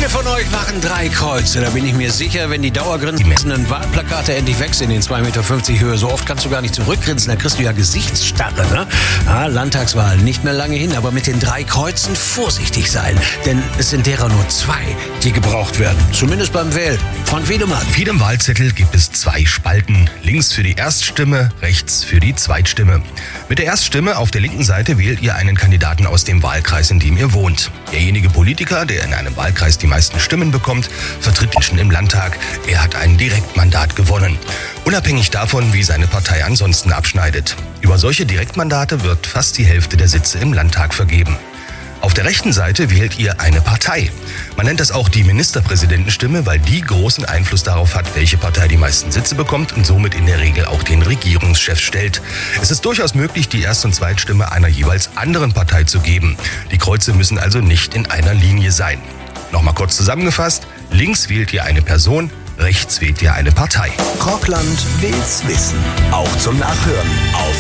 Viele von euch machen 3 Kreuze, da bin ich mir sicher, wenn die dauergrinsenden Wahlplakate endlich weg sind in 2,50 Meter Höhe. So oft kannst du gar nicht zurückgrinsen, da kriegst du ja Gesichtsstarre, ne? Ja, Landtagswahl, nicht mehr lange hin, aber mit den 3 Kreuzen vorsichtig sein. Denn es sind derer nur 2, die gebraucht werden. Zumindest beim Wählen. Frank Wiedemann. Auf jedem Wahlzettel gibt es 2 Spalten. Links für die Erststimme, rechts für die Zweitstimme. Mit der Erststimme auf der linken Seite wählt ihr einen Kandidaten aus dem Wahlkreis, in dem ihr wohnt. Derjenige Politiker, der in einem Wahlkreis die meisten Stimmen bekommt, vertritt Menschen im Landtag. Er hat ein Direktmandat gewonnen. Unabhängig davon, wie seine Partei ansonsten abschneidet. Über solche Direktmandate wird fast die Hälfte der Sitze im Landtag vergeben. Auf der rechten Seite wählt ihr eine Partei. Man nennt das auch die Ministerpräsidentenstimme, weil die großen Einfluss darauf hat, welche Partei die meisten Sitze bekommt und somit in der Regel auch den Regierungschef stellt. Es ist durchaus möglich, die Erst- und Zweitstimme einer jeweils anderen Partei zu geben. Die Kreuze müssen also nicht in einer Linie sein. Nochmal kurz zusammengefasst: Links wählt ihr eine Person, rechts wählt ihr eine Partei. Rockland will's wissen. Auch zum Nachhören auf